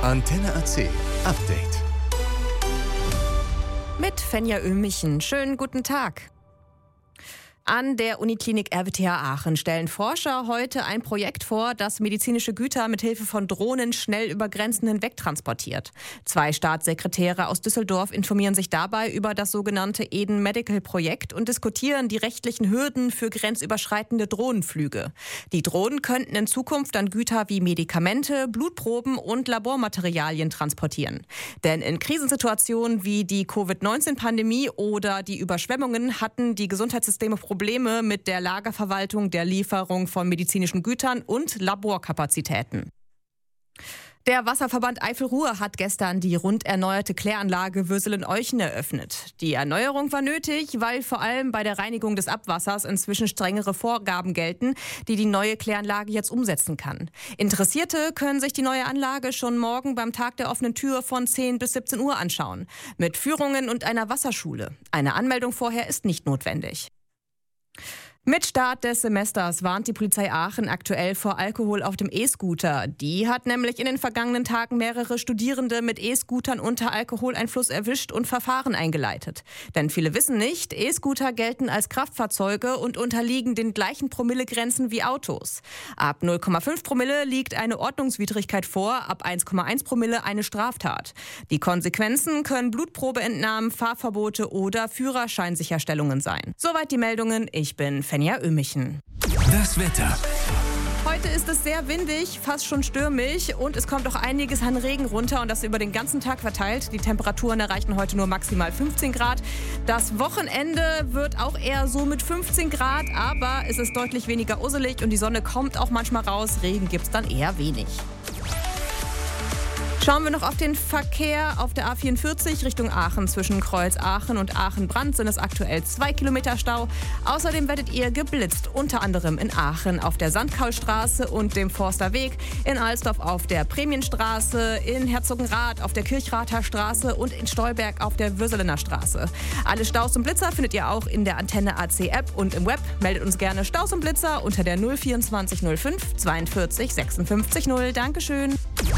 Antenne AC Update. Mit Fenja Ömichen. Schönen guten Tag. An der Uniklinik RWTH Aachen stellen Forscher heute ein Projekt vor, das medizinische Güter mit Hilfe von Drohnen schnell über Grenzen hinweg transportiert. 2 Staatssekretäre aus Düsseldorf informieren sich dabei über das sogenannte Eden Medical Projekt und diskutieren die rechtlichen Hürden für grenzüberschreitende Drohnenflüge. Die Drohnen könnten in Zukunft dann Güter wie Medikamente, Blutproben und Labormaterialien transportieren. Denn in Krisensituationen wie die Covid-19-Pandemie oder die Überschwemmungen hatten die Gesundheitssysteme Probleme mit der Lagerverwaltung, der Lieferung von medizinischen Gütern und Laborkapazitäten. Der Wasserverband Eifel-Ruhr hat gestern die rund erneuerte Kläranlage Würselen-Euchen eröffnet. Die Erneuerung war nötig, weil vor allem bei der Reinigung des Abwassers inzwischen strengere Vorgaben gelten, die neue Kläranlage jetzt umsetzen kann. Interessierte können sich die neue Anlage schon morgen beim Tag der offenen Tür von 10 bis 17 Uhr anschauen. Mit Führungen und einer Wasserschule. Eine Anmeldung vorher ist nicht notwendig. Mit Start des Semesters warnt die Polizei Aachen aktuell vor Alkohol auf dem E-Scooter. Die hat nämlich in den vergangenen Tagen mehrere Studierende mit E-Scootern unter Alkoholeinfluss erwischt und Verfahren eingeleitet. Denn viele wissen nicht, E-Scooter gelten als Kraftfahrzeuge und unterliegen den gleichen Promillegrenzen wie Autos. Ab 0,5 Promille liegt eine Ordnungswidrigkeit vor, ab 1,1 Promille eine Straftat. Die Konsequenzen können Blutprobeentnahmen, Fahrverbote oder Führerscheinsicherstellungen sein. Soweit die Meldungen. Ich bin Fenja Ömichen. Das Wetter. Heute ist es sehr windig, fast schon stürmisch und es kommt auch einiges an Regen runter und das über den ganzen Tag verteilt. Die Temperaturen erreichen heute nur maximal 15 Grad. Das Wochenende wird auch eher so mit 15 Grad, aber es ist deutlich weniger usselig und die Sonne kommt auch manchmal raus. Regen gibt es dann eher wenig. Schauen wir noch auf den Verkehr. Auf der A44 Richtung Aachen zwischen Kreuz Aachen und Aachen-Brandt sind es aktuell 2 Kilometer Stau. Außerdem werdet ihr geblitzt, unter anderem in Aachen auf der Sandkaulstraße und dem Forsterweg, in Alsdorf auf der Prämienstraße, in Herzogenrath auf der Kirchrather Straße und in Stolberg auf der Würselener Straße. Alle Staus und Blitzer findet ihr auch in der Antenne AC App und im Web. Meldet uns gerne Staus und Blitzer unter der 024 05 42 56 0. Dankeschön.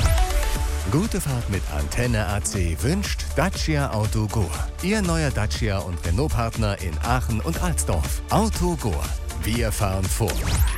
Gute Fahrt mit Antenne AC wünscht Dacia Autogor. Ihr neuer Dacia und Renault-Partner in Aachen und Alsdorf. Autogor. Wir fahren vor.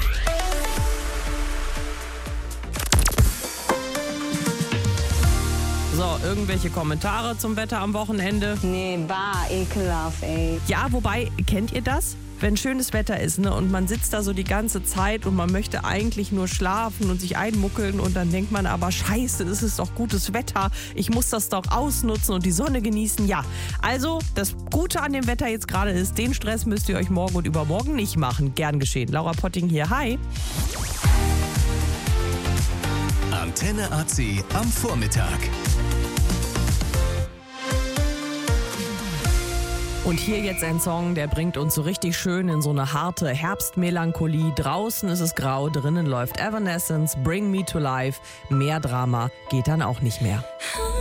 So, irgendwelche Kommentare zum Wetter am Wochenende? Nee, ekelhaft, ey. Ja, wobei, kennt ihr das? Wenn schönes Wetter ist, ne, und man sitzt da so die ganze Zeit und man möchte eigentlich nur schlafen und sich einmuckeln und dann denkt man aber, scheiße, es ist doch gutes Wetter, ich muss das doch ausnutzen und die Sonne genießen. Ja, also das Gute an dem Wetter jetzt gerade ist, den Stress müsst ihr euch morgen und übermorgen nicht machen. Gern geschehen. Laura Potting hier, hi. Antenne AC am Vormittag. Und hier jetzt ein Song, der bringt uns so richtig schön in so eine harte Herbstmelancholie. Draußen ist es grau, drinnen läuft Evanescence, Bring Me to Life. Mehr Drama geht dann auch nicht mehr.